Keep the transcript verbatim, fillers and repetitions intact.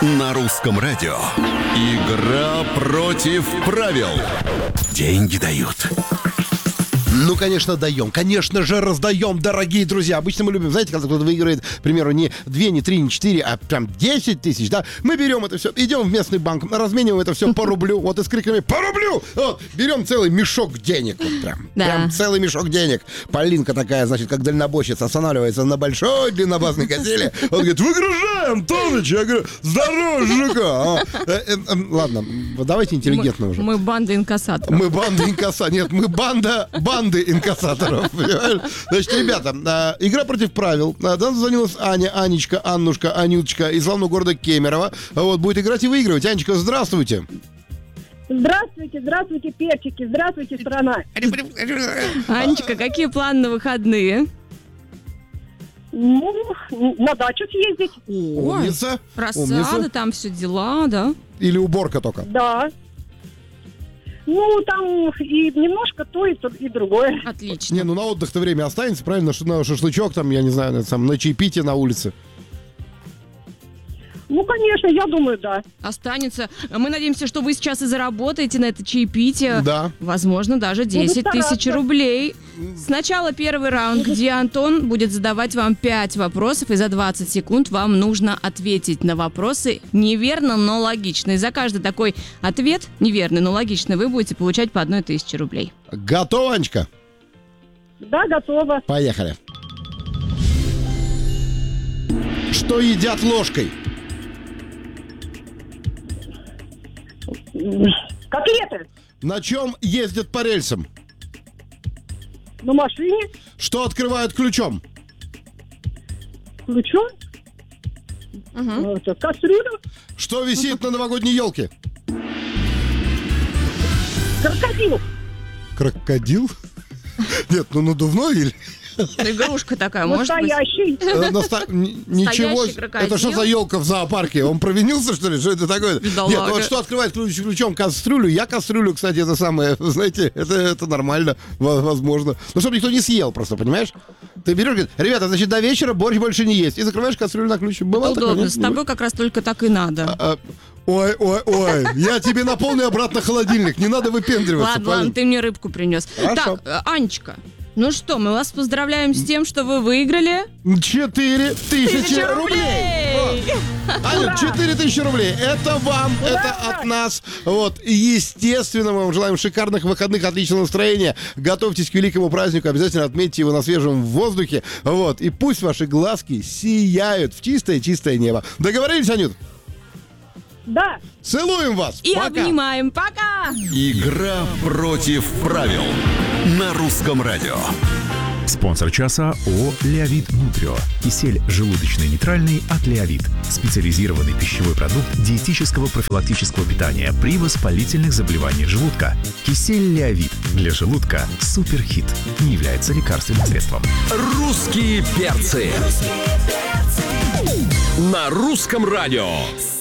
На русском радио. Игра против правил. Деньги дают. Ну, конечно, даем. Конечно же, раздаем, дорогие друзья. Обычно мы любим, знаете, когда кто-то выигрывает, к примеру, не две, не три, не четыре, а прям десять тысяч, да? Мы берем это все, идем в местный банк, размениваем это все по рублю, вот и с криками «по рублю!» Вот, берем целый мешок денег, вот прям. Да. Прям целый мешок денег. Полинка такая, значит, как дальнобойщица, останавливается на большой длиннобасной газели. Он говорит: «Выгружаем, Тоныч!» Я говорю: «Здорово, жука!» А, э, э, э, ладно, давайте интеллигентно мы, уже. Мы банда инкассаторов. Мы банда инкассаторов. Нет, мы банда, банды инкассаторов. Понимаешь? Значит, ребята, а, игра против правил. А, нам звонилась Аня, Анечка, Аннушка, Анюточка из славного города Кемерово. Вот, будет играть и выигрывать. Анечка, здравствуйте. Здравствуйте, здравствуйте, перчики, здравствуйте, страна. Анечка, какие планы на выходные? Ну, на дачу съездить. Умница. Рассада, Умница. там все дела, да? Или уборка только? Да. Ну, там и немножко то, и, то, и другое. Отлично. Не, ну на отдых-то время останется, правильно? Ш- На шашлычок, там, я не знаю, на, там, на чаепитие на улице. Ну, конечно, я думаю, да. Останется. Мы надеемся, что вы сейчас и заработаете на это чаепитие. Да. Возможно, даже десять тысяч стараться. рублей. Сначала первый раунд, где Антон будет задавать вам пять вопросов, и за двадцать секунд вам нужно ответить на вопросы неверно, но логично. И за каждый такой ответ, неверный, но логичный, вы будете получать по одной тысяче рублей. Готова, Анечка? Да, готова. Поехали. Что едят ложкой? Котлеты На чем ездят по рельсам? на машине, Что открывают ключом? ключом, Угу. это, кастрюлю, Что висит на новогодней елке? крокодил. Крокодил? Нет, ну надувной или... Игрушка такая, может быть? Настоящий. Э, наста- н- Ничего. Настоящий крокодил? Это что за елка в зоопарке? Он провинился, что ли? Что это такое? Бедолага. Нет, ну вот что открывает ключ- ключом кастрюлю? Я кастрюлю, кстати, это самое, знаете, это, это нормально, во- возможно. Ну, чтобы никто не съел просто, понимаешь? Ты берешь, говорит: ребята, значит, до вечера борщ больше не есть. И закрываешь кастрюлю на ключ. Бывало такое, Удобно. нет? С тобой как раз только так и надо. А, Ой, ой, ой, я тебе наполню обратно холодильник, не надо выпендриваться. Ладно, ладно, Полин. ты мне рыбку принес. Хорошо. Так, э, Анечка, ну что, мы вас поздравляем с тем, что вы выиграли. Четыре тысячи рублей! Вот. Аня, четыре тысячи рублей. Это вам, это от нас. Вот. И, естественно, мы вам желаем шикарных выходных, отличного настроения. Готовьтесь к великому празднику. Обязательно отметьте его на свежем воздухе. Вот. И пусть ваши глазки сияют в чистое-чистое небо. Договорились, Анют? Да. Целуем вас. И Пока. обнимаем. Пока! Игра против правил. На русском радио. Спонсор часа ООО «Леовит Нутрио». Кисель желудочно-нейтральный от «Леовит». Специализированный пищевой продукт диетического профилактического питания при воспалительных заболеваниях желудка. Кисель «Леовит» для желудка суперхит. Не является лекарственным средством. Русские перцы. На русском радио.